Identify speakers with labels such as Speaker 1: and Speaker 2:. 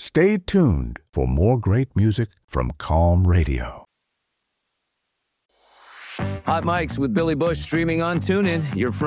Speaker 1: Stay tuned for more great music from Calm Radio.
Speaker 2: Hot Mics with Billy Bush streaming on TuneIn. Your